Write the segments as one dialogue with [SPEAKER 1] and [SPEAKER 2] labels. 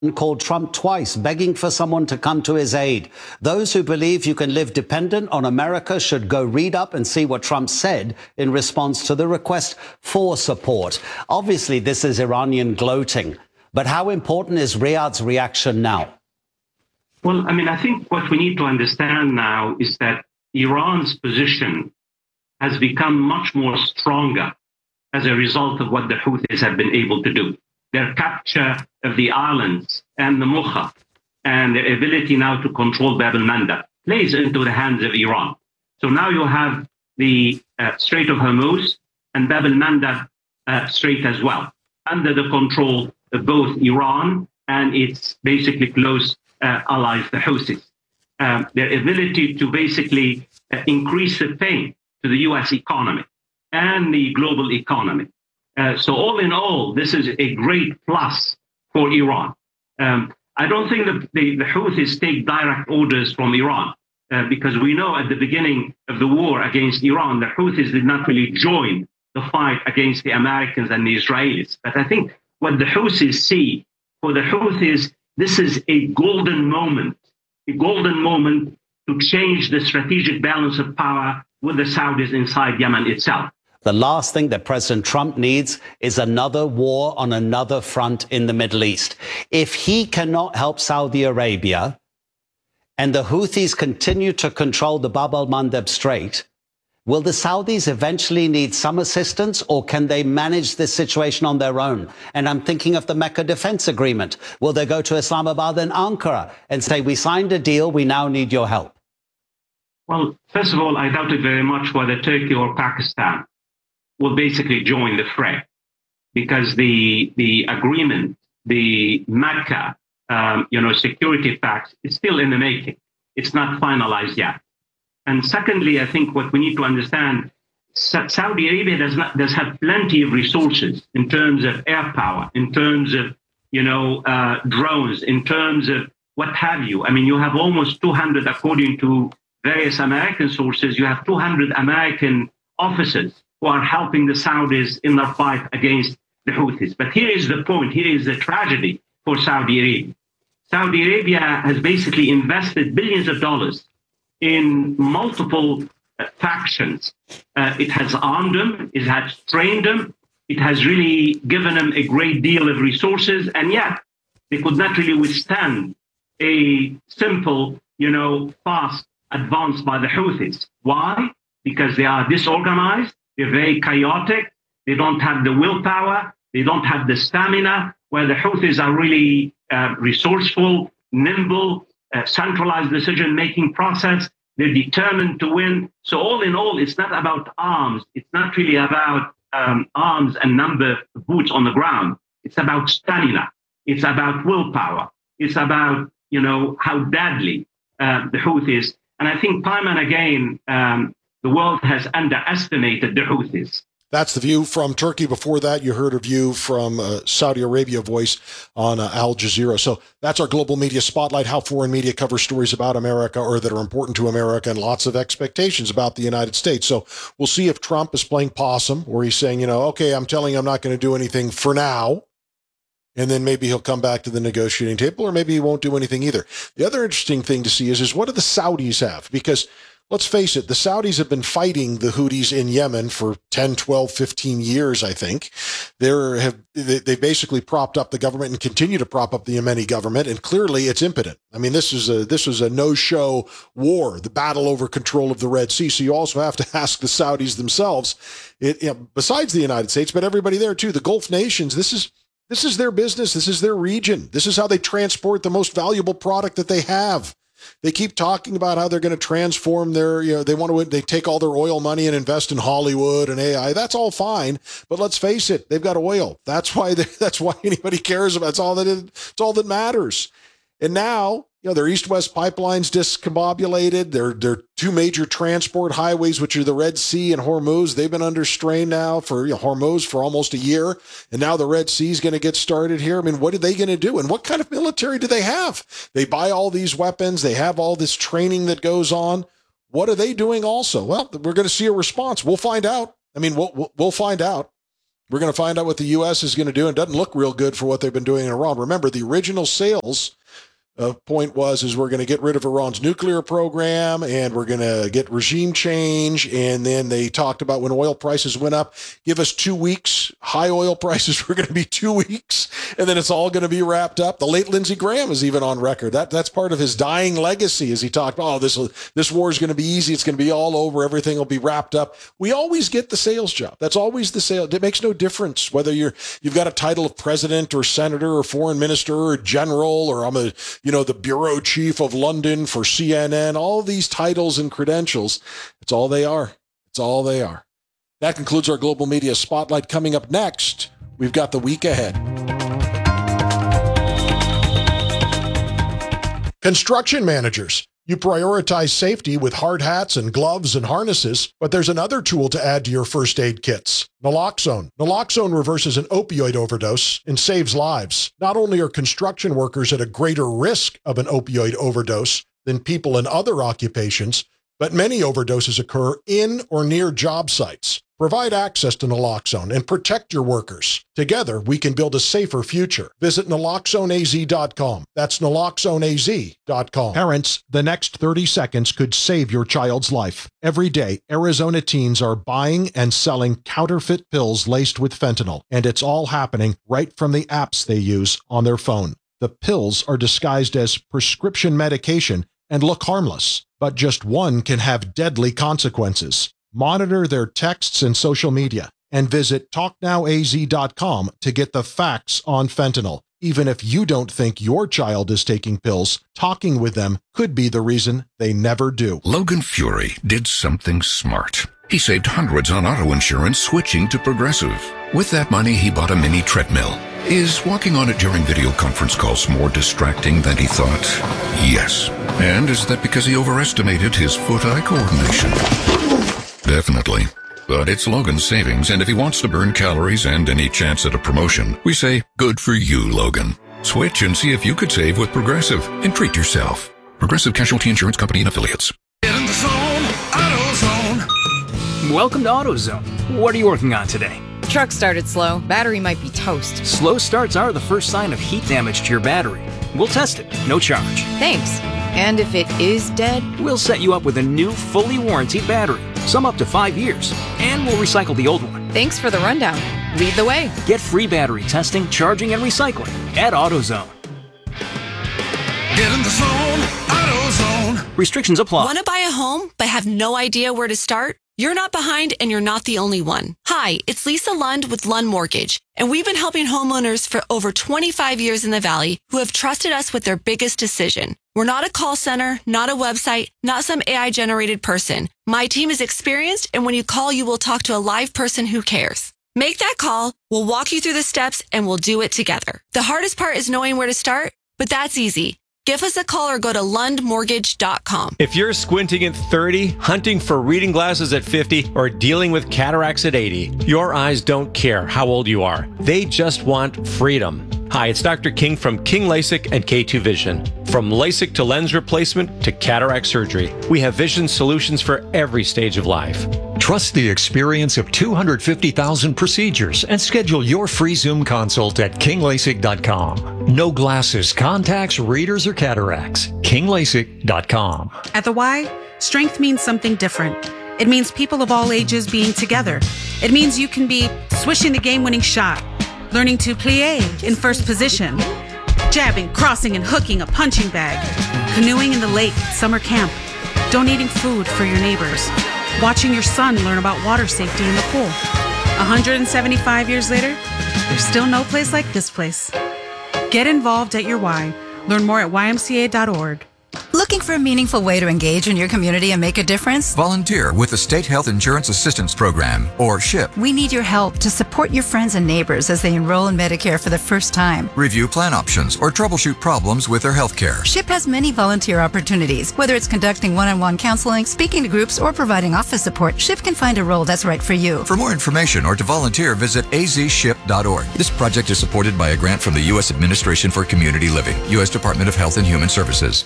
[SPEAKER 1] called Trump twice, begging for someone to come to his aid. Those who believe you can live dependent on America should go read up and see what Trump said in response to the request for support. Obviously, this is Iranian gloating. But how important is Riyadh's reaction now?
[SPEAKER 2] Well, I mean, I think what we need to understand now is that Iran's position has become much more stronger as a result of what the Houthis have been able to do. Their capture of the islands and the Mukha and their ability now to control Bab al-Mandab plays into the hands of Iran. So now you have the Strait of Hormuz and Bab al-Mandab Strait as well, under the control of both Iran and its basically close allies, the Houthis. Their ability to basically increase the pain to the U.S. economy and the global economy. So all in all, this is a great plus for Iran. I don't think that the Houthis take direct orders from Iran, because we know at the beginning of the war against Iran, the Houthis did not really join the fight against the Americans and the Israelis. But I think what the Houthis see, for the Houthis, this is a golden moment to change the strategic balance of power with the Saudis inside Yemen itself.
[SPEAKER 1] The last thing that President Trump needs is another war on another front in the Middle East. If he cannot help Saudi Arabia and the Houthis continue to control the Bab al-Mandab Strait, will the Saudis eventually need some assistance, or can they manage this situation on their own? And I'm thinking of the Mecca Defense Agreement. Will they go to Islamabad and Ankara and say, we signed a deal, we now need your help?
[SPEAKER 2] Well, first of all, I doubt it very much whether Turkey or Pakistan will basically join the fray, because the agreement, the Mecca, security pact is still in the making. It's not finalized yet. And secondly, I think what we need to understand, Saudi Arabia does have plenty of resources in terms of air power, in terms of drones, in terms of what have you. I mean, you have almost 200, according to various American sources, you have 200 American officers who are helping the Saudis in their fight against the Houthis. But here is the point, here is the tragedy for Saudi Arabia. Saudi Arabia has basically invested billions of dollars in multiple factions. It has armed them, it has trained them, it has really given them a great deal of resources, and yet they could not really withstand a simple, fast advance by the Houthis. Why? Because they are disorganized, they're very chaotic, they don't have the willpower, they don't have the stamina, where the Houthis are really resourceful, nimble, centralized decision-making process. They're determined to win. So all in all, it's not about arms. It's not really about arms and number of boots on the ground. It's about stamina. It's about willpower. It's about, how deadly the Houthis. And I think time and again, the world has underestimated the Houthis.
[SPEAKER 3] That's the view from Turkey. Before that, you heard a view from Saudi Arabia Voice on Al Jazeera. So that's our global media spotlight, how foreign media cover stories about America or that are important to America, and lots of expectations about the United States. So we'll see if Trump is playing possum, where he's saying, okay, I'm telling you I'm not going to do anything for now. And then maybe he'll come back to the negotiating table, or maybe he won't do anything either. The other interesting thing to see is what do the Saudis have? Because let's face it, the Saudis have been fighting the Houthis in Yemen for 10, 12, 15 years, I think. They basically propped up the government and continue to prop up the Yemeni government, and clearly it's impotent. I mean, this was a no-show war, the battle over control of the Red Sea. So you also have to ask the Saudis themselves, besides the United States, but everybody there too, the Gulf nations, this is their business. This is their region. This is how they transport the most valuable product that they have. They keep talking about how they're going to transform they take all their oil money and invest in Hollywood and AI. That's all fine, but let's face it, they've got oil. That's why anybody cares about. It's all that matters. And now, their east-west pipelines discombobulated. Their two major transport highways, which are the Red Sea and Hormuz, they've been under strain now for Hormuz for almost a year. And now the Red Sea is going to get started here. I mean, what are they going to do? And what kind of military do they have? They buy all these weapons. They have all this training that goes on. What are they doing also? Well, we're going to see a response. We'll find out. I mean, we'll find out. We're going to find out what the U.S. is going to do. It doesn't look real good for what they've been doing in Iran. Remember, the original sales point is we're going to get rid of Iran's nuclear program and we're going to get regime change. And then they talked about when oil prices went up, give us 2 weeks. High oil prices were going to be 2 weeks, and then it's all going to be wrapped up. The late Lindsey Graham is even on record. That's part of his dying legacy, as he talked about, this war is going to be easy. It's going to be all over. Everything will be wrapped up. We always get the sales job. That's always the sale. It makes no difference whether you've got a title of president or senator or foreign minister or general, or I'm the bureau chief of London for CNN, all these titles and credentials. It's all they are. It's all they are. That concludes our Global Media Spotlight. Coming up next, we've got the week ahead. Construction managers. You prioritize safety with hard hats and gloves and harnesses, but there's another tool to add to your first aid kits. Naloxone. Naloxone reverses an opioid overdose and saves lives. Not only are construction workers at a greater risk of an opioid overdose than people in other occupations, but many overdoses occur in or near job sites. Provide access to naloxone and protect your workers. Together, we can build a safer future. Visit naloxoneaz.com. That's naloxoneaz.com. Parents, the next 30 seconds could save your child's life. Every day, Arizona teens are buying and selling counterfeit pills laced with fentanyl, and it's all happening right from the apps they use on their phone. The pills are disguised as prescription medication and look harmless, but just one can have deadly consequences. Monitor their texts and social media, and visit talknowaz.com to get the facts on fentanyl. Even if you don't think your child is taking pills, talking with them could be the reason they never do.
[SPEAKER 4] Logan Fury did something smart. He saved hundreds on auto insurance switching to Progressive. With that money, he bought a mini treadmill. Is walking on it during video conference calls more distracting than he thought? Yes. And is that because he overestimated his foot-eye coordination? Definitely. But it's Logan's savings, and if he wants to burn calories and any chance at a promotion, we say, good for you, Logan. Switch and see if you could save with Progressive and treat yourself. Progressive Casualty Insurance Company and Affiliates.
[SPEAKER 5] Get in the zone, AutoZone.
[SPEAKER 6] Welcome to AutoZone. What are you working on today?
[SPEAKER 7] Truck started slow. Battery might be toast.
[SPEAKER 6] Slow starts are the first sign of heat damage to your battery. We'll test it, no charge.
[SPEAKER 7] Thanks. And if it is dead?
[SPEAKER 6] We'll set you up with a new, fully warranted battery, some up to 5 years, and we'll recycle the old one.
[SPEAKER 7] Thanks for the rundown. Lead the way.
[SPEAKER 6] Get free battery testing, charging, and recycling at AutoZone.
[SPEAKER 5] Get in the zone, AutoZone.
[SPEAKER 6] Restrictions apply.
[SPEAKER 8] Want to buy a home but have no idea where to start? You're not behind, and you're not the only one. Hi, it's Lisa Lund with Lund Mortgage, and we've been helping homeowners for over 25 years in the Valley who have trusted us with their biggest decision. We're not a call center, not a website, not some AI-generated person. My team is experienced, and when you call, you will talk to a live person who cares. Make that call, we'll walk you through the steps, and we'll do it together. The hardest part is knowing where to start, but that's easy. Give us a call or go to lundmortgage.com.
[SPEAKER 9] If you're squinting at 30, hunting for reading glasses at 50, or dealing with cataracts at 80, your eyes don't care how old you are. They just want freedom. Hi, it's Dr. King from King LASIK and K2 Vision. From LASIK to lens replacement to cataract surgery, we have vision solutions for every stage of life.
[SPEAKER 10] Trust the experience of 250,000 procedures and schedule your free Zoom consult at kinglasik.com. No glasses, contacts, readers, or cataracts. kinglasik.com.
[SPEAKER 11] At the Y, strength means something different. It means people of all ages being together. It means you can be swishing the game-winning shot, learning to plie in first position, jabbing, crossing, and hooking a punching bag, canoeing in the lake at summer camp, donating food for your neighbors, watching your son learn about water safety in the pool. 175 years later, there's still no place like this place. Get involved at your Y. Learn more at ymca.org.
[SPEAKER 12] Looking for a meaningful way to engage in your community and make a difference?
[SPEAKER 13] Volunteer with the State Health Insurance Assistance Program, or SHIP.
[SPEAKER 12] We need your help to support your friends and neighbors as they enroll in Medicare for the first time.
[SPEAKER 13] Review plan options or troubleshoot problems with their health care.
[SPEAKER 12] SHIP has many volunteer opportunities. Whether it's conducting one-on-one counseling, speaking to groups, or providing office support, SHIP can find a role that's right for you.
[SPEAKER 13] For more information or to volunteer, visit azship.org. This project is supported by a grant from the U.S. Administration for Community Living, U.S. Department of Health and Human Services.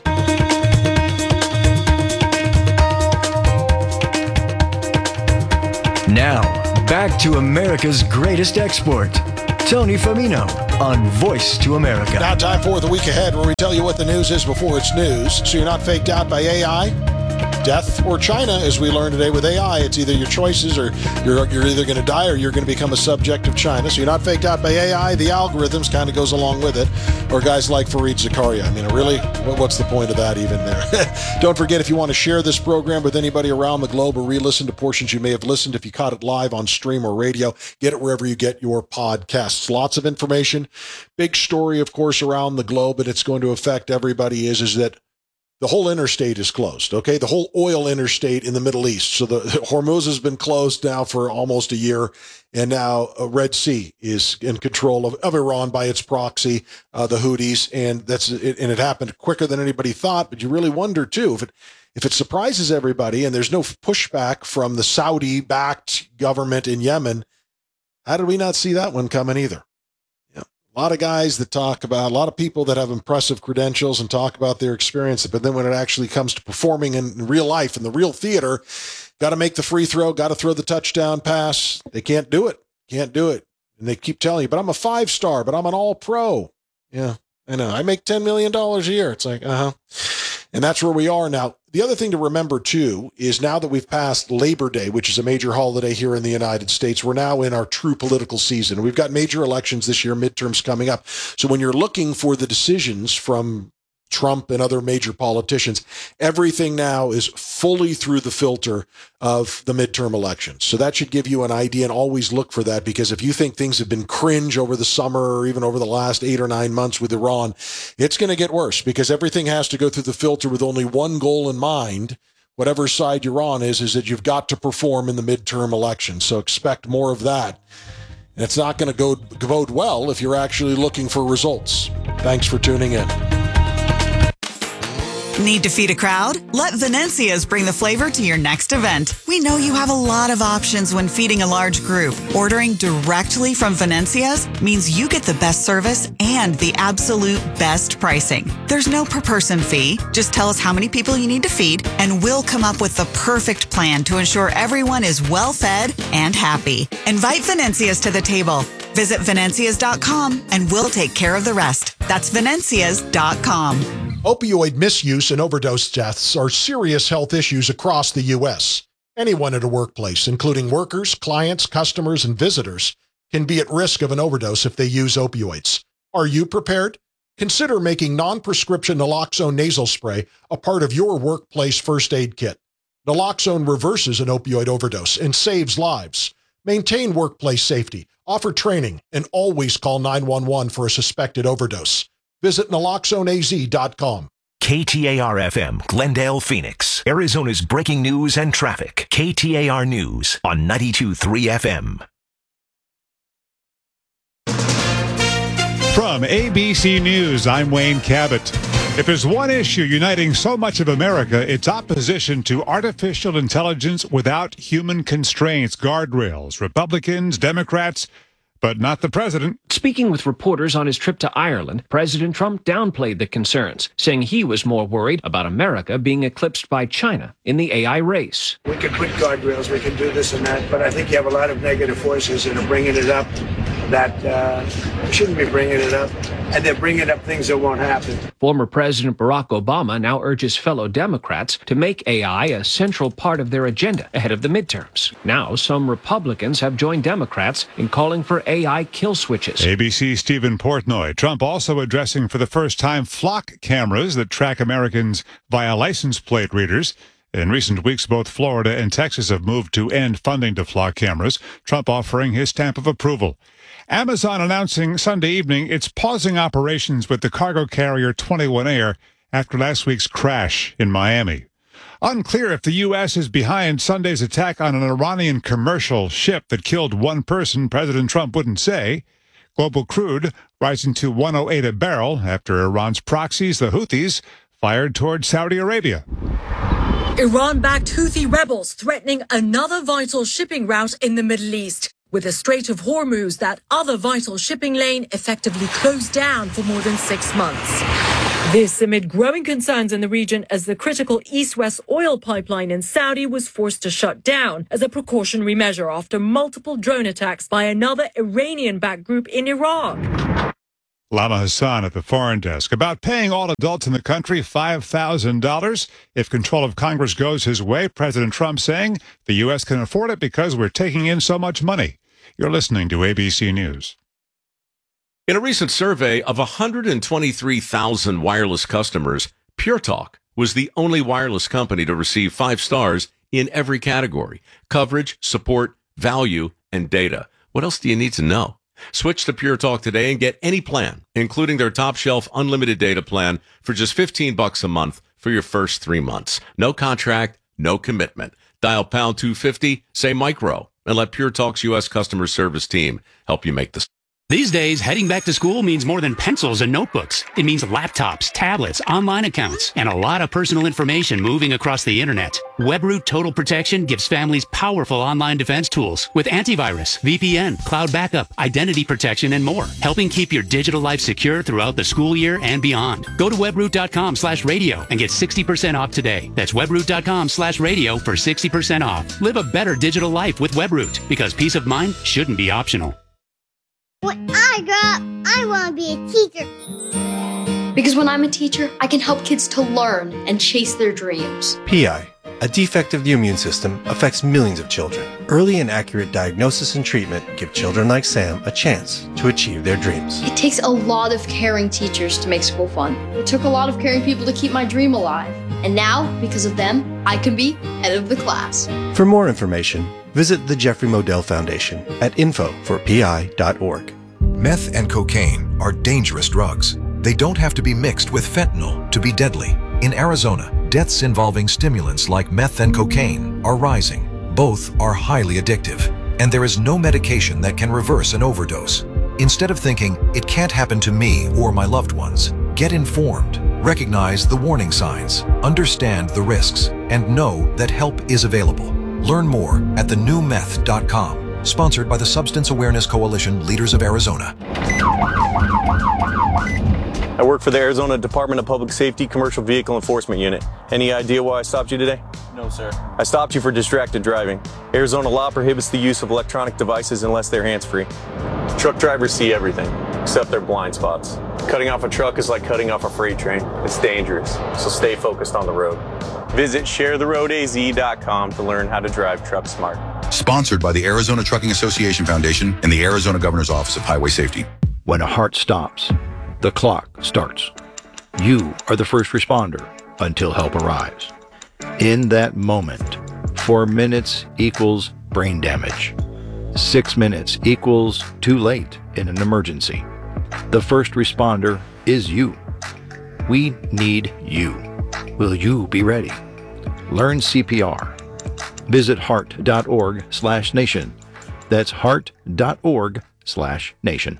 [SPEAKER 10] Now,
[SPEAKER 14] Back to America's greatest export. Tony Famino on Voice to America.
[SPEAKER 3] Now time for the week ahead, where we tell you what the news is before it's news, so you're not faked out by AI, death, or China. As we learned today with AI, it's either your choices, or you're either going to die or you're going to become a subject of China. So you're not faked out by AI. The algorithms kind of goes along with it, or guys like Fareed Zakaria. I mean, really, what's the point of that even there? Don't forget, if you want to share this program with anybody around the globe or re-listen to portions you may have listened, if you caught it live on stream or radio, get it wherever you get your podcasts. Lots of information. Big story, of course, around the globe, and it's going to affect everybody is that the whole interstate is closed, okay? The whole oil interstate in the Middle East. So the Hormuz has been closed now for almost a year, and now Red Sea is in control of Iran by its proxy, the Houthis, and it happened quicker than anybody thought. But you really wonder too if it surprises everybody, and there's no pushback from the Saudi-backed government in Yemen. How did we not see that one coming either? A lot of guys that talk about, a lot of people that have impressive credentials and talk about their experience, but then when it actually comes to performing in real life, in the real theater, got to make the free throw, got to throw the touchdown pass. They can't do it. And they keep telling you, but I'm a 5-star, but I'm an all-pro. Yeah, I know. I make $10 million a year. It's like, And that's where we are now. The other thing to remember, too, is now that we've passed Labor Day, which is a major holiday here in the United States, we're now in our true political season. We've got major elections this year, midterms coming up. So when you're looking for the decisions from Trump and other major politicians, everything now is fully through the filter of the midterm elections. So that should give you an idea, and always look for that, because if you think things have been cringe over the summer or even over the last 8 or 9 months with Iran, it's going to get worse, because everything has to go through the filter with only one goal in mind. Whatever side you're on is that you've got to perform in the midterm elections. So expect more of that. And it's not going to bode well if you're actually looking for results. Thanks for tuning in.
[SPEAKER 15] Need to feed a crowd? Let Venencia's bring the flavor to your next event. We know you have a lot of options when feeding a large group. Ordering directly from Venencia's means you get the best service and the absolute best pricing. There's no per person fee. Just tell us how many people you need to feed, and we'll come up with the perfect plan to ensure everyone is well fed and happy. Invite Venencia's to the table. Visit Venencias.com and we'll take care of the rest. That's Venencias.com.
[SPEAKER 3] Opioid misuse and overdose deaths are serious health issues across the U.S. Anyone at a workplace, including workers, clients, customers, and visitors, can be at risk of an overdose if they use opioids. Are you prepared? Consider making non-prescription naloxone nasal spray a part of your workplace first aid kit. Naloxone reverses an opioid overdose and saves lives. Maintain workplace safety, offer training, and always call 911 for a suspected overdose. Visit naloxoneaz.com.
[SPEAKER 16] KTAR-FM, Glendale, Phoenix, Arizona's breaking news and traffic. KTAR News on 92.3 FM.
[SPEAKER 17] From ABC News, I'm Wayne Cabot. If there's one issue uniting so much of America, it's opposition to artificial intelligence without human constraints, guardrails. Republicans, Democrats, but not the president.
[SPEAKER 6] Speaking with reporters on his trip to Ireland, President Trump downplayed the concerns, saying he was more worried about America being eclipsed by China in the AI race.
[SPEAKER 18] We can put guardrails, we can do this and that, but I think you have a lot of negative forces that are bringing it up that shouldn't be bringing it up, and they're bringing up things that won't happen.
[SPEAKER 6] Former President Barack Obama now urges fellow Democrats to make AI a central part of their agenda ahead of the midterms. Now, some Republicans have joined Democrats in calling for AI kill switches.
[SPEAKER 17] ABC Stephen Portnoy. Trump also addressing for the first time flock cameras that track Americans via license plate readers. In recent weeks, both Florida and Texas have moved to end funding to flock cameras, Trump offering his stamp of approval. Amazon announcing Sunday evening it's pausing operations with the cargo carrier 21 Air after last week's crash in Miami. Unclear if the U.S. is behind Sunday's attack on an Iranian commercial ship that killed one person, President Trump wouldn't say. Global crude rising to $108 a barrel after Iran's proxies, the Houthis, fired toward Saudi Arabia.
[SPEAKER 19] Iran-backed Houthi rebels threatening another vital shipping route in the Middle East, with the Strait of Hormuz, that other vital shipping lane, effectively closed down for more than 6 months. This amid growing concerns in the region as the critical east-west oil pipeline in Saudi was forced to shut down as a precautionary measure after multiple drone attacks by another Iranian-backed group in Iraq.
[SPEAKER 17] Lama Hassan at the Foreign Desk about paying all adults in the country $5,000 if control of Congress goes his way. President Trump saying the U.S. can afford it because we're taking in so much money. You're listening to ABC News.
[SPEAKER 20] In a recent survey of 123,000 wireless customers, Pure Talk was the only wireless company to receive 5 stars in every category: coverage, support, value, and data. What else do you need to know? Switch to Pure Talk today and get any plan, including their top shelf unlimited data plan for just $15 a month for your first 3 months. No contract, no commitment. Dial pound 250, say micro, and let Pure Talk's U.S. customer service team help you make this.
[SPEAKER 21] These days, heading back to school means more than pencils and notebooks. It means laptops, tablets, online accounts, and a lot of personal information moving across the internet. WebRoot Total Protection gives families powerful online defense tools with antivirus, VPN, cloud backup, identity protection, and more, helping keep your digital life secure throughout the school year and beyond. Go to webroot.com/radio and get 60% off today. That's webroot.com/radio for 60% off. Live a better digital life with WebRoot, because peace of mind shouldn't be optional.
[SPEAKER 22] When I grow up, I want to be a teacher.
[SPEAKER 23] Because when I'm a teacher, I can help kids to learn and chase their dreams.
[SPEAKER 24] PI, a defect of the immune system, affects millions of children. Early and accurate diagnosis and treatment give children like Sam a chance to achieve their dreams.
[SPEAKER 23] It takes a lot of caring teachers to make school fun. It took a lot of caring people to keep my dream alive. And now, because of them, I can be head of the class.
[SPEAKER 24] For more information, visit the Jeffrey Modell Foundation at info4pi.org.
[SPEAKER 13] Meth and cocaine are dangerous drugs. They don't have to be mixed with fentanyl to be deadly. In Arizona, deaths involving stimulants like meth and cocaine are rising. Both are highly addictive, and there is no medication that can reverse an overdose. Instead of thinking, it can't happen to me or my loved ones, get informed. Recognize the warning signs, understand the risks, and know that help is available. Learn more at thenewmeth.com. Sponsored by the Substance Awareness Coalition Leaders of Arizona.
[SPEAKER 25] I work for the Arizona Department of Public Safety Commercial Vehicle Enforcement Unit. Any idea why I stopped you today?
[SPEAKER 26] No, sir.
[SPEAKER 25] I stopped you for distracted driving. Arizona law prohibits the use of electronic devices unless they're hands-free. Truck drivers see everything, except their blind spots. Cutting off a truck is like cutting off a freight train. It's dangerous, so stay focused on the road. Visit sharetheroadaz.com to learn how to drive truck smart.
[SPEAKER 27] Sponsored by the Arizona Trucking Association Foundation and the Arizona Governor's Office of Highway Safety.
[SPEAKER 28] When a heart stops, the clock starts. You are the first responder until help arrives. In that moment, 4 minutes equals brain damage. 6 minutes equals too late in an emergency. The first responder is you. We need you. Will you be ready? Learn CPR. Visit heart.org/nation. That's heart.org/nation.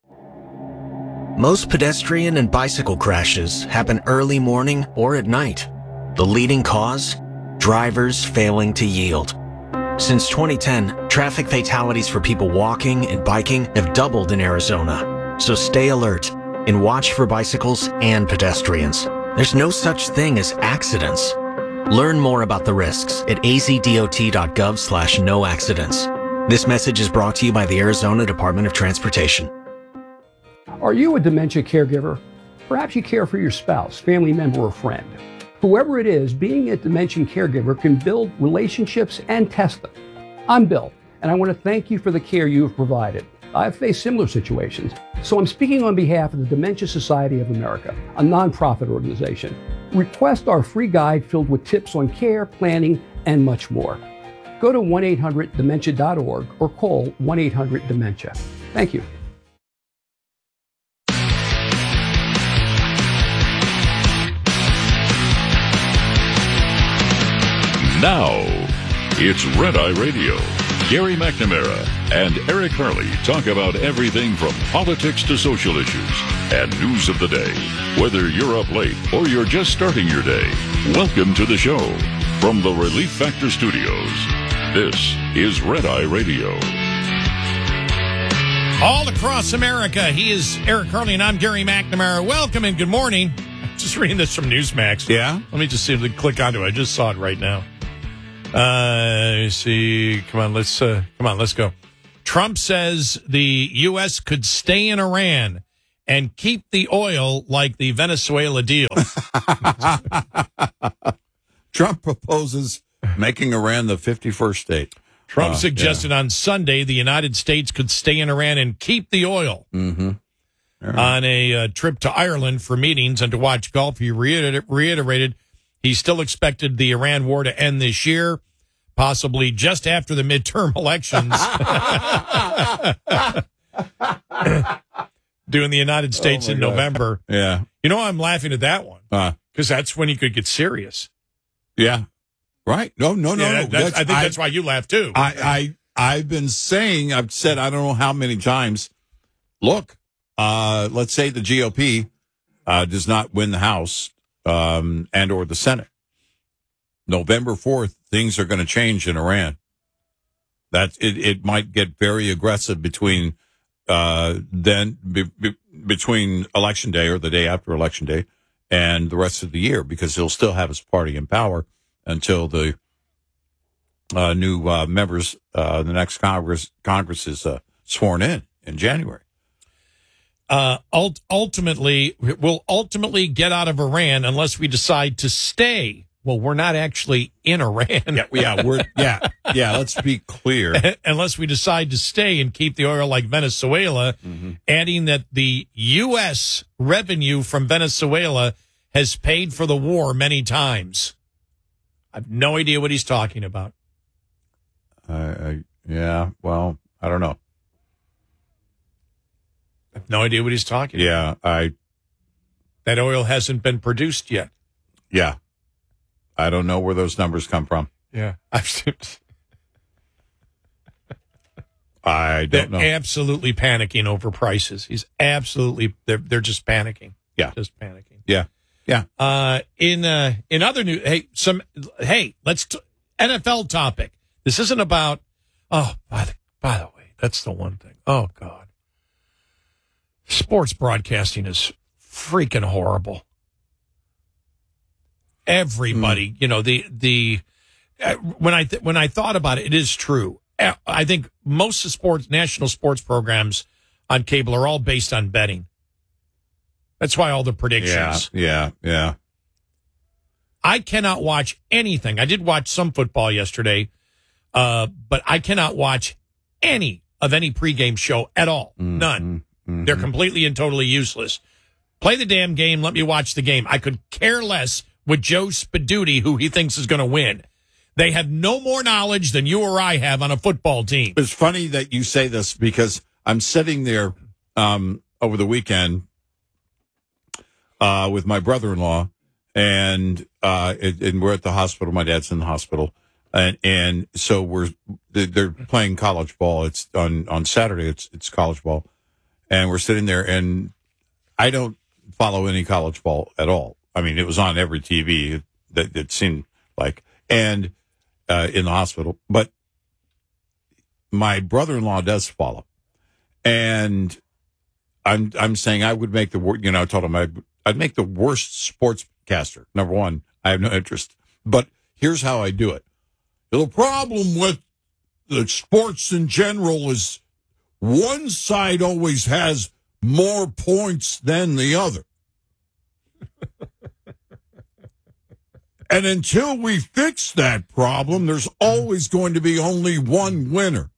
[SPEAKER 29] Most pedestrian and bicycle crashes happen early morning or at night. The leading cause? Drivers failing to yield. Since 2010, traffic fatalities for people walking and biking have doubled in Arizona. So stay alert and watch for bicycles and pedestrians. There's no such thing as accidents. Learn more about the risks at azdot.gov/no-accidents. This message is brought to you by the Arizona Department of Transportation.
[SPEAKER 30] Are you a dementia caregiver? Perhaps you care for your spouse, family member, or friend. Whoever it is, being a dementia caregiver can build relationships and test them. I'm Bill, and I want to thank you for the care you have provided. I've faced similar situations, so I'm speaking on behalf of the Dementia Society of America, a nonprofit organization. Request our free guide filled with tips on care, planning, and much more. Go to 1-800-DEMENTIA.org or call 1-800-DEMENTIA. Thank you.
[SPEAKER 31] Now, it's Red Eye Radio. Gary McNamara and Eric Harley talk about everything from politics to social issues and news of the day. Whether you're up late or you're just starting your day, welcome to the show. From the Relief Factor Studios, this is Red Eye Radio.
[SPEAKER 32] All across America, he is Eric Harley and I'm Gary McNamara. Welcome and good morning.
[SPEAKER 1] just reading this from Newsmax.
[SPEAKER 2] Yeah?
[SPEAKER 1] Let me just see if we click onto it. I just saw it right now. Let me see. Come on, let's go. Trump says the U.S. could stay in Iran and keep the oil like the Venezuela deal.
[SPEAKER 2] Trump proposes making Iran the 51st state.
[SPEAKER 1] Trump suggested on Sunday the United States could stay in Iran and keep the oil.
[SPEAKER 2] Mm-hmm.
[SPEAKER 1] On a trip to Ireland for meetings and to watch golf, he reiterated he still expected the Iran war to end this year, possibly just after the midterm elections. Doing the United States in November.
[SPEAKER 2] Yeah.
[SPEAKER 1] You know, I'm laughing at that one because that's when he could get serious.
[SPEAKER 2] Yeah. Right. No.
[SPEAKER 1] I think that's why you laugh too.
[SPEAKER 2] I've been saying, I've said, I don't know how many times, look, let's say the GOP does not win the House and or the Senate. November 4th, things are going to change in Iran. It might get very aggressive between between Election Day or the day after Election Day and the rest of the year, because he'll still have his party in power until the new members, the next Congress is sworn in January.
[SPEAKER 1] Ultimately, we'll get out of Iran unless we decide to stay. Well, we're not actually in Iran.
[SPEAKER 2] Let's be clear.
[SPEAKER 1] Unless we decide to stay and keep the oil like Venezuela, adding that the U.S. revenue from Venezuela has paid for the war many times. I have no idea what he's talking about.
[SPEAKER 2] Well, I don't know.
[SPEAKER 1] I have no idea what he's talking about. That oil hasn't been produced yet.
[SPEAKER 2] Yeah. I don't know where those numbers come from.
[SPEAKER 1] Yeah.
[SPEAKER 2] I don't know.
[SPEAKER 1] They're absolutely panicking over prices. They're just panicking.
[SPEAKER 2] Yeah.
[SPEAKER 1] Just panicking.
[SPEAKER 2] Yeah. Yeah.
[SPEAKER 1] In other news, let's NFL topic. This isn't about, by the way, that's the one thing. Oh God. Sports broadcasting is freaking horrible. Everybody, when I thought about it, it is true. I think most of national sports programs on cable are all based on betting. That's why all the predictions.
[SPEAKER 2] Yeah.
[SPEAKER 1] I cannot watch anything. I did watch some football yesterday, but I cannot watch any pregame show at all. None. They're completely and totally useless. Play the damn game. Let me watch the game. I could care less with Joe Spaduti, who he thinks is going to win. They have no more knowledge than you or I have on a football team.
[SPEAKER 2] It's funny that you say this because I'm sitting there over the weekend with my brother-in-law, and we're at the hospital. My dad's in the hospital, and so they're playing college ball. It's on Saturday. It's college ball, and we're sitting there, and I don't follow any college ball at all. I mean, it was on every TV that it seemed like, and in the hospital. But my brother-in-law does follow, and I'm saying I would make I told him I'd make the worst sportscaster. Number one, I have no interest. But here's how I do it. The problem with the sports in general is one side always has more points than the other. And until we fix that problem, there's always going to be only one winner.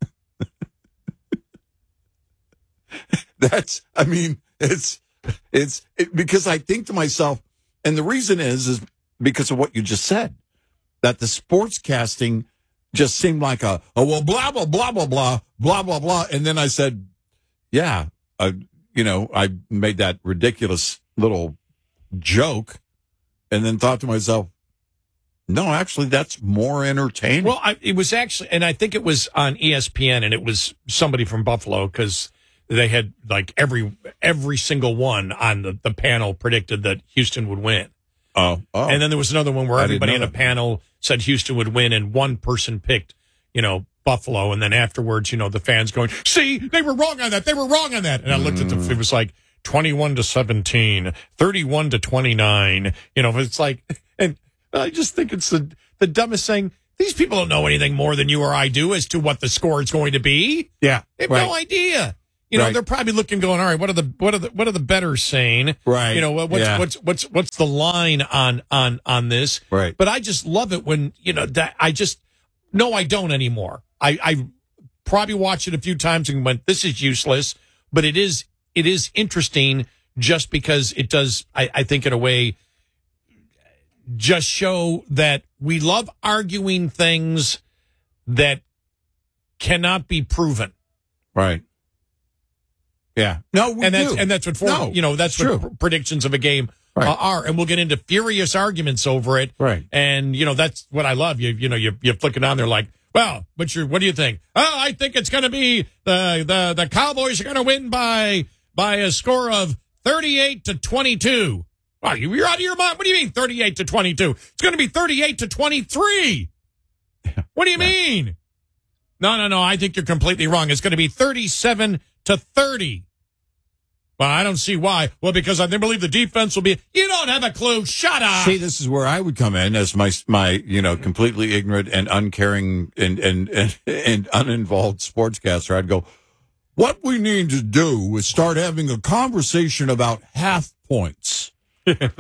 [SPEAKER 2] It's because I think to myself, and the reason is because of what you just said, that the sportscasting just seemed like blah, blah, blah, blah, blah, blah, blah, blah, blah. And then I said, I made that ridiculous little joke and then thought to myself, no, actually, that's more entertaining.
[SPEAKER 1] Well, it was actually, and I think it was on ESPN, and it was somebody from Buffalo, because they had like every single one on the panel predicted that Houston would win.
[SPEAKER 2] Oh.
[SPEAKER 1] And then there was another one where everybody in the panel said Houston would win, and one person picked, Buffalo, and then afterwards, the fans going, see, they were wrong on that. They were wrong on that. And I looked at it was like 21-17, 31-29. You know, it's like, and I just think it's the dumbest thing. These people don't know anything more than you or I do as to what the score is going to be.
[SPEAKER 2] Yeah,
[SPEAKER 1] they have no idea. You know, they're probably looking, going, all right, what are the bettors saying?
[SPEAKER 2] Right.
[SPEAKER 1] You know, what's the line on this?
[SPEAKER 2] Right.
[SPEAKER 1] But I just love it when, you know, that I don't anymore. I probably watched it a few times and went, this is useless, but it is interesting just because it does, I think in a way, just show that we love arguing things that cannot be proven.
[SPEAKER 2] Right. Yeah. No, we do.
[SPEAKER 1] And that's what that's what predictions of a game are. And we'll get into furious arguments over it.
[SPEAKER 2] Right.
[SPEAKER 1] And, you know, that's what I love. You flick it on there like, well, what do you think? Oh, I think it's going to be the Cowboys are going to win by a score of 38-22. Wow, you're out of your mind. What do you mean 38-22? It's going to be 38-23. What do you mean? No. I think you're completely wrong. It's going to be 37-30. Well, I don't see why. Well, because I believe the defense will be. You don't have a clue. Shut up.
[SPEAKER 2] See, this is where I would come in as my completely ignorant and uncaring and uninvolved sportscaster. I'd go, what we need to do is start having a conversation about half points. we got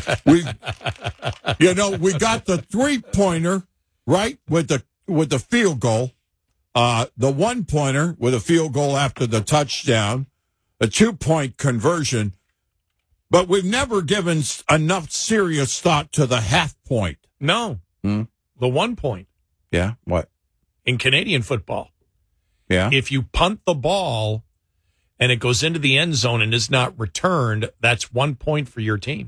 [SPEAKER 2] the 3-pointer, right, with the field goal, the 1-pointer with a field goal after the touchdown, a 2-point conversion, but we've never given enough serious thought to the half point.
[SPEAKER 1] No, the 1 point.
[SPEAKER 2] Yeah, what?
[SPEAKER 1] In Canadian football.
[SPEAKER 2] Yeah.
[SPEAKER 1] If you punt the ball and it goes into the end zone and is not returned, that's 1 point for your team.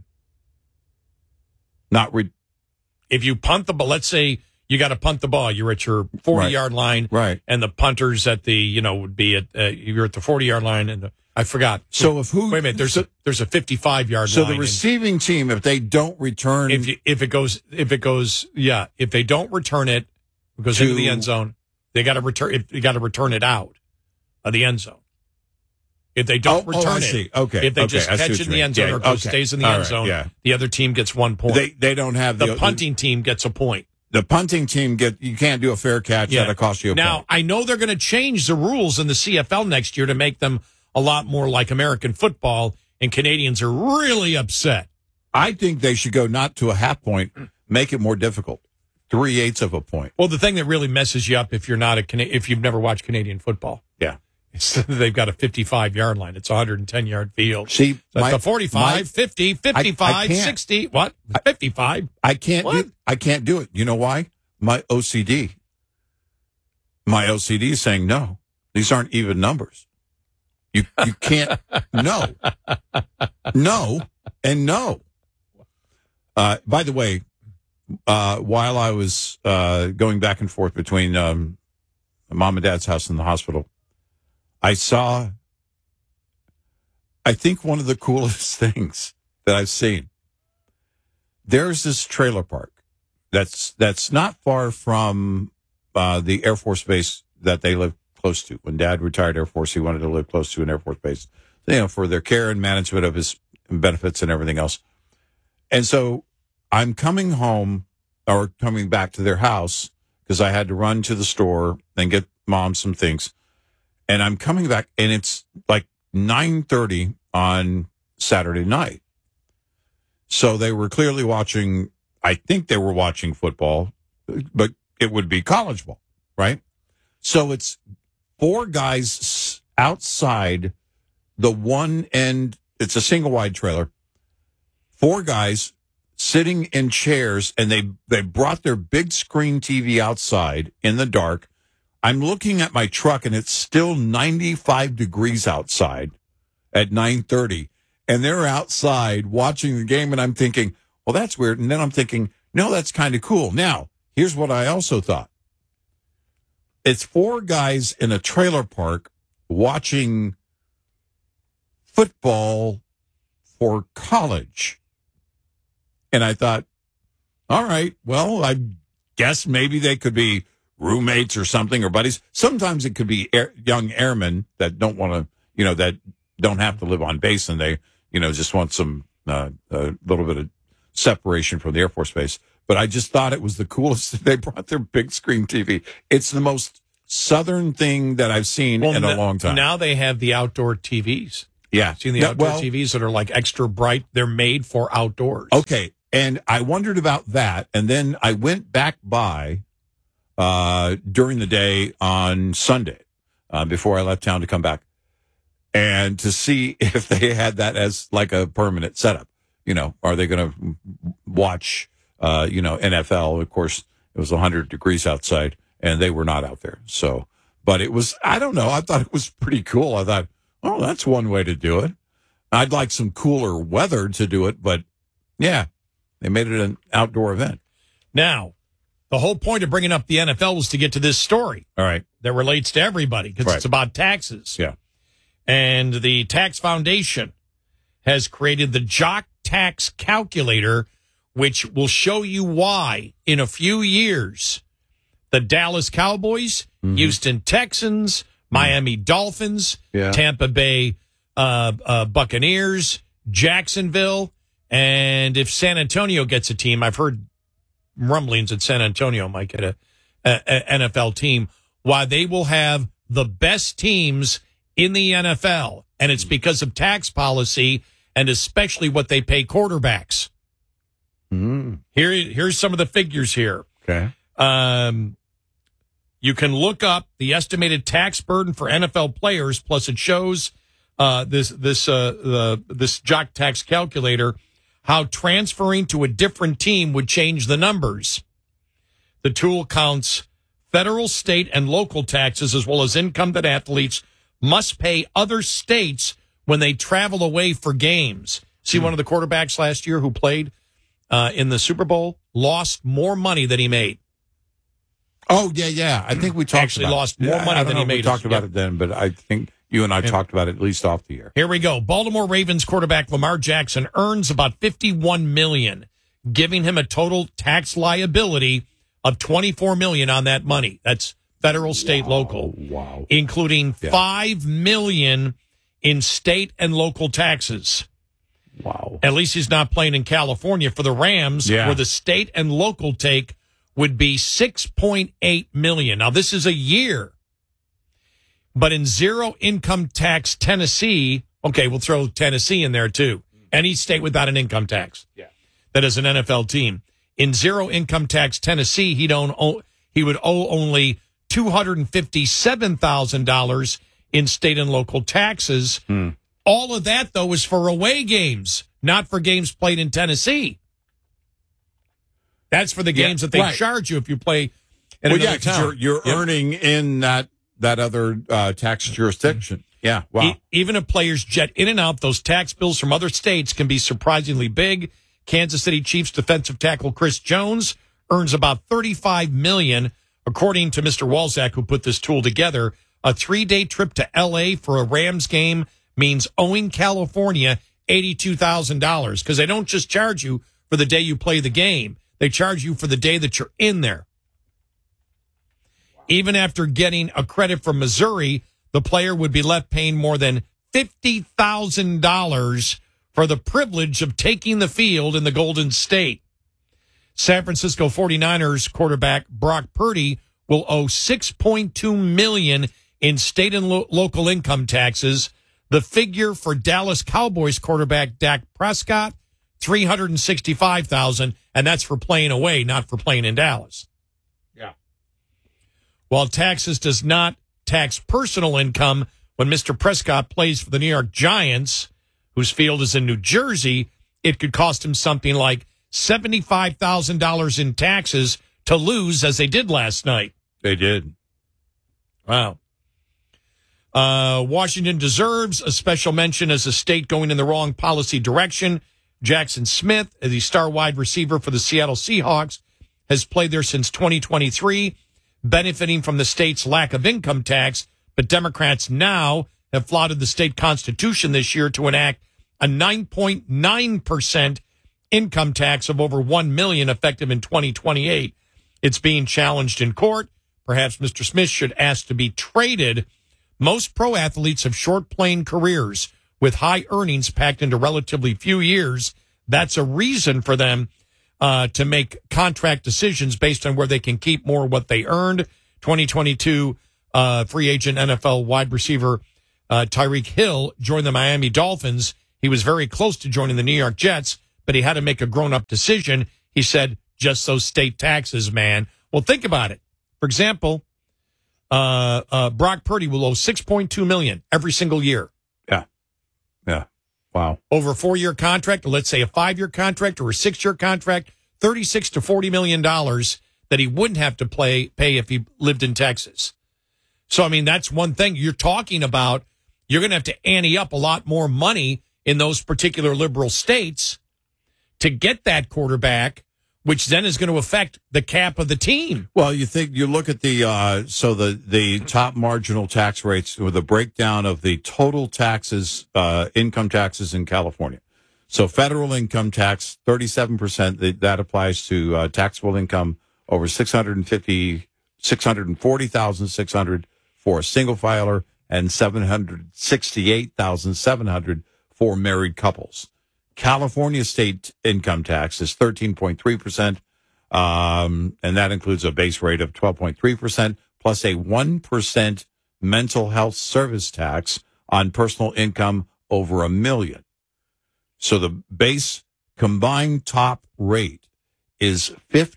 [SPEAKER 1] If you punt the ball, let's say you got to punt the ball, you're at your 40-yard line,
[SPEAKER 2] right? And
[SPEAKER 1] the punter's at the, would be at you're at the 40-yard line, and I forgot.
[SPEAKER 2] So
[SPEAKER 1] wait a minute, there's a 55-yard line.
[SPEAKER 2] So the receiving team, if they don't return,
[SPEAKER 1] if they don't return it, it goes into the end zone. They got to return it out of the end zone. If they don't return it, if they just catch it in the end zone or stays in the end zone, the other team gets 1 point.
[SPEAKER 2] They don't have
[SPEAKER 1] the punting team gets a point.
[SPEAKER 2] The punting team you can't do a fair catch that'll cost you a point.
[SPEAKER 1] Now, I know they're going to change the rules in the CFL next year to make them a lot more like American football, and Canadians are really upset.
[SPEAKER 2] I think they should go not to a half point, make it more difficult. 3/8 of a point.
[SPEAKER 1] Well, the thing that really messes you up if you've never watched Canadian football.
[SPEAKER 2] Yeah.
[SPEAKER 1] They've got a 55-yard line. It's a 110-yard field.
[SPEAKER 2] See,
[SPEAKER 1] that's the 45, 50, 55, 60. What? 55?
[SPEAKER 2] I can't do it. You know why? My OCD. My OCD is saying no. These aren't even numbers. You can't. No. No and no. By the way, while I was going back and forth between mom and dad's house and the hospital, I saw, I think, one of the coolest things that I've seen. There's this trailer park that's not far from the Air Force base that they live close to. When Dad retired Air Force, he wanted to live close to an Air Force base, for their care and management of his benefits and everything else. And so I'm coming home or coming back to their house because I had to run to the store and get Mom some things. And I'm coming back, and it's like 9:30 on Saturday night. So they were clearly watching, I think they were watching football, but it would be college ball, right? So it's 4 guys outside the one end. It's a single-wide trailer. 4 guys sitting in chairs, and they brought their big screen TV outside in the dark. I'm looking at my truck, and it's still 95 degrees outside at 9:30, and they're outside watching the game, and I'm thinking, well, that's weird. And then I'm thinking, no, that's kind of cool. Now, here's what I also thought. It's 4 guys in a trailer park watching football for college. And I thought, all right, well, I guess maybe they could be roommates or something, or buddies. Sometimes it could be young airmen that don't want to, that don't have to live on base and they, just want some a little bit of separation from the Air Force Base. But I just thought it was the coolest that they brought their big screen TV. It's the most Southern thing that I've seen in a long time.
[SPEAKER 1] Now they have the outdoor TVs.
[SPEAKER 2] Yeah.
[SPEAKER 1] Seen the outdoor TVs that are like extra bright. They're made for outdoors.
[SPEAKER 2] Okay. And I wondered about that. And then I went back by during the day on Sunday before I left town to come back and to see if they had that as like a permanent setup. Are they going to watch, NFL? Of course, it was 100 degrees outside and they were not out there. So, but it was, I don't know. I thought it was pretty cool. I thought, oh, that's one way to do it. I'd like some cooler weather to do it, but yeah, they made it an outdoor event.
[SPEAKER 1] Now, the whole point of bringing up the NFL was to get to this story.
[SPEAKER 2] All right.
[SPEAKER 1] That relates to everybody because it's about taxes.
[SPEAKER 2] Yeah.
[SPEAKER 1] And the Tax Foundation has created the Jock Tax Calculator, which will show you why in a few years the Dallas Cowboys, Houston Texans, Miami Dolphins, Tampa Bay Buccaneers, Jacksonville, and if San Antonio gets a team, I've heard rumblings that San Antonio might get a NFL team, why they will have the best teams in the NFL. And it's because of tax policy and especially what they pay quarterbacks. Here's some of the figures here.
[SPEAKER 2] Okay.
[SPEAKER 1] You can look up the estimated tax burden for NFL players, plus it shows this Jock Tax Calculator how transferring to a different team would change the numbers. The tool counts federal, state, and local taxes, as well as income that athletes must pay other states when they travel away for games. See, one of the quarterbacks last year who played in the Super Bowl lost more money than he made.
[SPEAKER 2] Oh, yeah. I think we talked
[SPEAKER 1] lost more money than he made.
[SPEAKER 2] We talked about it then, but I think you and I talked about it at least off the air.
[SPEAKER 1] Here we go. Baltimore Ravens quarterback Lamar Jackson earns about $51 million, giving him a total tax liability of $24 million on that money. That's federal, state, local.
[SPEAKER 2] Wow.
[SPEAKER 1] Including $5 million in state and local taxes.
[SPEAKER 2] Wow.
[SPEAKER 1] At least he's not playing in California for the Rams, where the state and local take would be $6.8 million. Now, this is a year. But in zero income tax Tennessee, okay, we'll throw Tennessee in there too. Any state without an income tax that is an NFL team. In zero income tax Tennessee, he would owe only $257,000 in state and local taxes. All of that, though, is for away games, not for games played in Tennessee. That's for the games that they charge you if you play in another town.
[SPEAKER 2] You're earning in that other tax jurisdiction. Yeah, wow.
[SPEAKER 1] Even if players jet in and out, those tax bills from other states can be surprisingly big. Kansas City Chiefs defensive tackle Chris Jones earns about $35 million, according to Mr. Walzak, who put this tool together. A 3-day trip to L.A. for a Rams game means owing California $82,000 because they don't just charge you for the day you play the game. They charge you for the day that you're in there. Even after getting a credit from Missouri, the player would be left paying more than $50,000 for the privilege of taking the field in the Golden State. San Francisco 49ers quarterback Brock Purdy will owe $6.2 million in state and local income taxes. The figure for Dallas Cowboys quarterback Dak Prescott, $365,000, and that's for playing away, not for playing in Dallas. While taxes does not tax personal income, when Mr. Prescott plays for the New York Giants, whose field is in New Jersey, it could cost him something like $75,000 in taxes to lose, as they did last night.
[SPEAKER 2] They did.
[SPEAKER 1] Wow. Washington deserves a special mention as a state going in the wrong policy direction. Jackson Smith, the star wide receiver for the Seattle Seahawks, has played there since 2023. Benefiting from the state's lack of income tax, but Democrats now have flouted the state constitution this year to enact a 9.9% income tax of over $1 million effective in 2028. It's being challenged in court. Perhaps Mr. Smith should ask to be traded. Most pro athletes have short playing careers. with high earnings packed into relatively few years. That's a reason for them to make contract decisions based on where they can keep more of what they earned. 2022 free agent NFL wide receiver Tyreek Hill joined the Miami Dolphins. He was very close to joining the New York Jets, but he had to make a grown-up decision. He said, just those state taxes, man. Well, think about it. For example, Brock Purdy will owe $6.2 million every single year.
[SPEAKER 2] Yeah. Wow.
[SPEAKER 1] Over a 4-year contract, or let's say a 5-year contract or a 6-year contract, $36 to $40 million that he wouldn't have to pay if he lived in Texas. So, I mean, that's one thing you're talking about. You're going to have to ante up a lot more money in those particular liberal states to get that quarterback, which then is going to affect the cap of the team.
[SPEAKER 2] Well, you look at the top marginal tax rates with a breakdown of the total taxes, income taxes in California. So federal income tax, 37%, that applies to taxable income over $640,600 for a single filer and $768,700 for married couples. California state income tax is 13.3%, and that includes a base rate of 12.3% plus a 1% mental health service tax on personal income over $1 million. So the base combined top rate is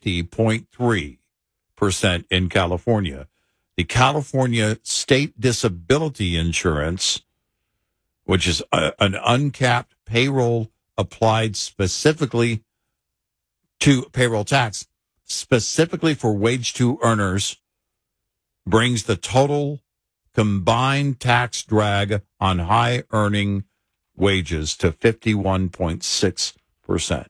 [SPEAKER 2] 50.3% in California. The California State Disability Insurance, which is an uncapped payroll applied specifically to payroll tax, specifically for wage to earners, brings the total combined tax drag on high earning wages to 51.6%.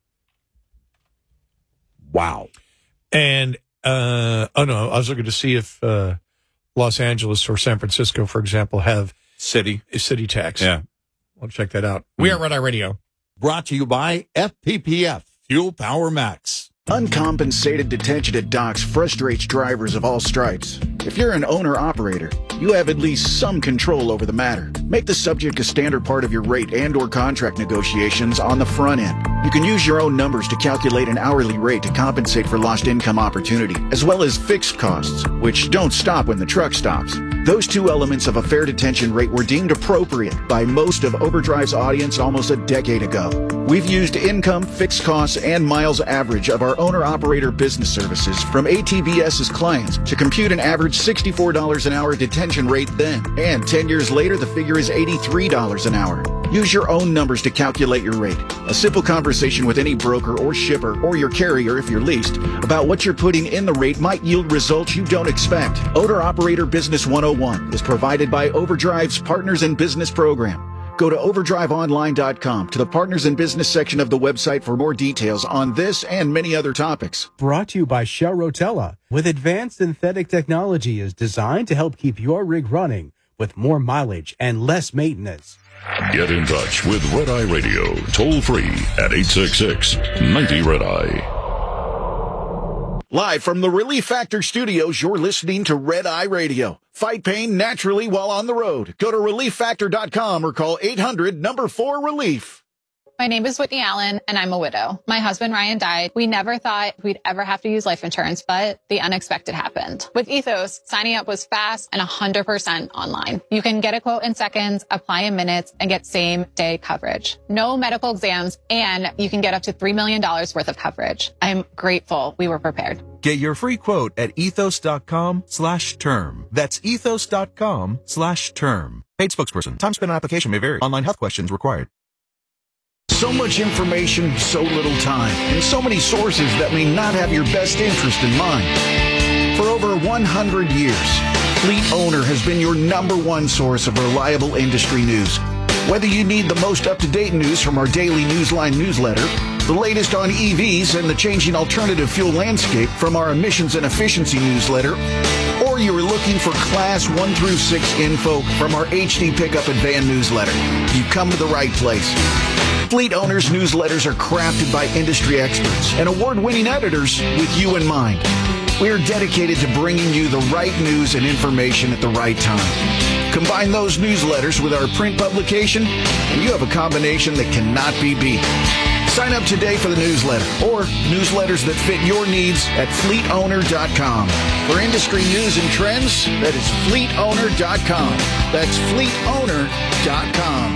[SPEAKER 2] Wow.
[SPEAKER 1] And, I was looking to see if Los Angeles or San Francisco, for example, have
[SPEAKER 2] city
[SPEAKER 1] tax.
[SPEAKER 2] Yeah.
[SPEAKER 1] I'll check that out. We are Red Eye Radio.
[SPEAKER 2] Brought to you by FPPF, Fuel Power Max.
[SPEAKER 4] Uncompensated detention at docks frustrates drivers of all stripes. If you're an owner-operator, you have at least some control over the matter. Make the subject a standard part of your rate and/or contract negotiations on the front end. You can use your own numbers to calculate an hourly rate to compensate for lost income opportunity, as well as fixed costs, which don't stop when the truck stops. Those two elements of a fair detention rate were deemed appropriate by most of Overdrive's audience almost a decade ago. We've used income, fixed costs, and miles average of our owner-operator business services from ATBS's clients to compute an average $64 an hour detention rate then. And 10 years later, the figure is $83 an hour. Use your own numbers to calculate your rate. A simple conversation with any broker or shipper or your carrier if you're leased about what you're putting in the rate might yield results you don't expect. Owner-Operator Business 101 is provided by Overdrive's Partners in Business program. Go to overdriveonline.com to the Partners in Business section of the website for more details on this and many other topics.
[SPEAKER 5] Brought to you by Shell Rotella. With advanced synthetic technology is designed to help keep your rig running with more mileage and less maintenance.
[SPEAKER 31] Get in touch with Red Eye Radio, toll free at 866-90-RED-EYE.
[SPEAKER 4] Live from the Relief Factor Studios, you're listening to Red Eye Radio. Fight pain naturally while on the road. Go to ReliefFactor.com or call 800-4-RELIEF.
[SPEAKER 7] My name is Whitney Allen, and I'm a widow. My husband, Ryan, died. We never thought we'd ever have to use life insurance, but the unexpected happened. With Ethos, signing up was fast and 100% online. You can get a quote in seconds, apply in minutes, and get same-day coverage. No medical exams, and you can get up to $3 million worth of coverage. I'm grateful we were prepared.
[SPEAKER 8] Get your free quote at ethos.com/term. That's ethos.com/term. Paid spokesperson. Time spent on application may vary. Online health questions required.
[SPEAKER 4] So much information, so little time, and so many sources that may not have your best interest in mind. For over 100 years, Fleet Owner has been your #1 source of reliable industry news. Whether you need the most up-to-date news from our daily Newsline newsletter, the latest on EVs and the changing alternative fuel landscape from our emissions and efficiency newsletter, or you are looking for Class 1 through 6 info from our HD Pickup and Van newsletter, you've come to the right place. Fleet Owners newsletters are crafted by industry experts and award-winning editors with you in mind. We are dedicated to bringing you the right news and information at the right time. Combine those newsletters with our print publication, and you have a combination that cannot be beat. Sign up today for the newsletter or newsletters that fit your needs at fleetowner.com. For industry news and trends, that is fleetowner.com. That's fleetowner.com.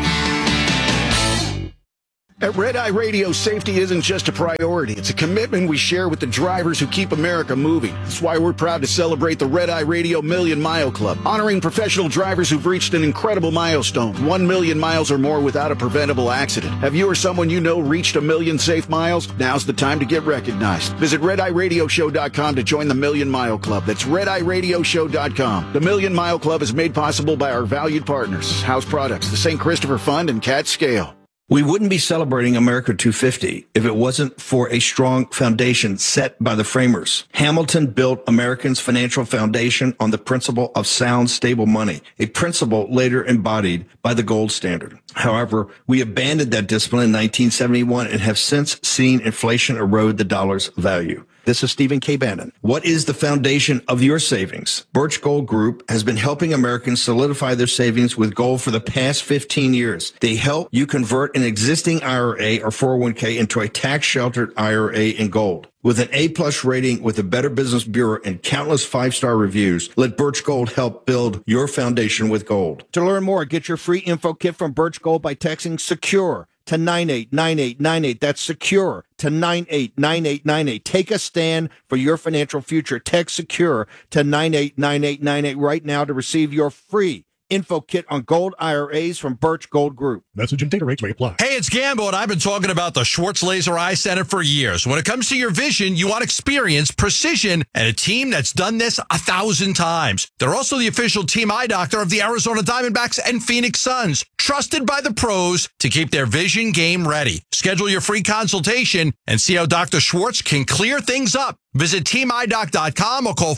[SPEAKER 4] At Red Eye Radio, safety isn't just a priority. It's a commitment we share with the drivers who keep America moving. That's why we're proud to celebrate the Red Eye Radio Million Mile Club, honoring professional drivers who've reached an incredible milestone, 1 million miles or more without a preventable accident. Have you or someone you know reached 1 million safe miles? Now's the time to get recognized. Visit RedEyeRadioShow.com to join the Million Mile Club. That's RedEyeRadioShow.com. The Million Mile Club is made possible by our valued partners, House Products, the St. Christopher Fund, and Cat Scale.
[SPEAKER 28] We wouldn't be celebrating America 250 if it wasn't for a strong foundation set by the framers. Hamilton built Americans' financial foundation on the principle of sound, stable money, a principle later embodied by the gold standard. However, we abandoned that discipline in 1971 and have since seen inflation erode the dollar's value. This is Stephen K. Bannon. What is the foundation of your savings? Birch Gold Group has been helping Americans solidify their savings with gold for the past 15 years. They help you convert an existing IRA or 401k into a tax-sheltered IRA in gold. With an A-plus rating with the Better Business Bureau and countless 5-star reviews, let Birch Gold help build your foundation with gold. To learn more, get your free info kit from Birch Gold by texting SECURE to 989898. That's SECURE to 989898. Take a stand for your financial future. Text SECURE to 989898 right now to receive your free info kit on gold IRAs from Birch Gold Group.
[SPEAKER 3] Message and data rates may apply. Hey, it's Gambo, and I've been talking about the Schwartz Laser Eye Center for years. When it comes to your vision, you want experience, precision, and a team that's done this 1,000 times. They're also the official team eye doctor of the Arizona Diamondbacks and Phoenix Suns, trusted by the pros to keep their vision game ready. Schedule your free consultation and see how Dr. Schwartz can clear things up. Visit teamidoc.com or call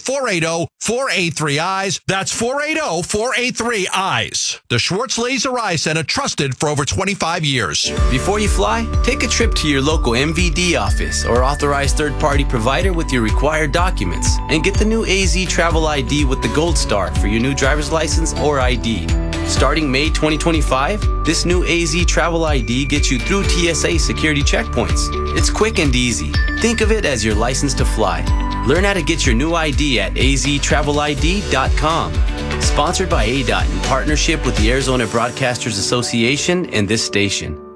[SPEAKER 3] 480-483-EYES. That's 480-483-EYES. The Schwartz Laser Eye Center, trusted for over 25 years.
[SPEAKER 6] Before you fly, take a trip to your local MVD office or authorized third-party provider with your required documents and get the new AZ Travel ID with the Gold Star for your new driver's license or ID. Starting May 2025, this new AZ Travel ID gets you through TSA security checkpoints. It's quick and easy. Think of it as your license to fly. Learn how to get your new ID at aztravelid.com. Sponsored by ADOT in partnership with the Arizona Broadcasters Association and this station.